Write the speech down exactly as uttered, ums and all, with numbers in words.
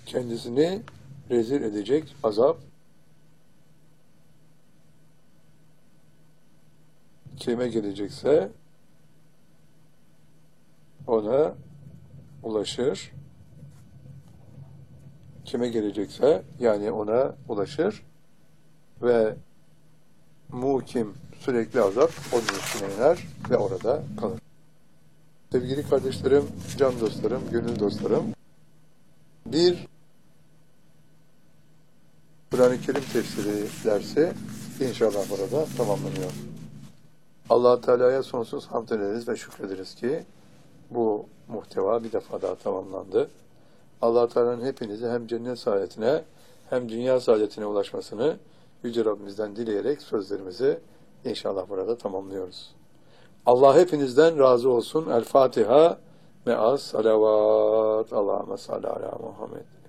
kendisini rezil edecek azap kime gelecekse ona ulaşır. Kime gelecekse yani ona ulaşır ve mukim sürekli azap onun üstüne iner ve orada kalır. Sevgili kardeşlerim, can dostlarım, gönül dostlarım, bir Kur'an-ı Kerim tefsiri dersi inşallah burada tamamlanıyor. Allah-u Teala'ya sonsuz hamd ederiz ve şükrederiz ki bu muhteva bir defa daha tamamlandı. Allah-u Teala'nın hepinizi hem cennet saadetine hem dünya saadetine ulaşmasını Yüce Rabbimizden dileyerek sözlerimizi inşallah burada tamamlıyoruz. Allah hepinizden razı olsun. El Fatiha me'as salavat. Allahümme salli ala Muhammed.